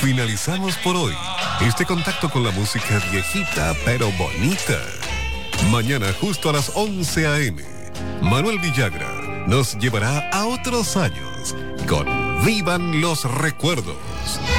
Finalizamos por hoy este contacto con la música viejita pero bonita. Mañana justo a las 11 a.m. Manuel Villagra nos llevará a otros años con Vivan los Recuerdos.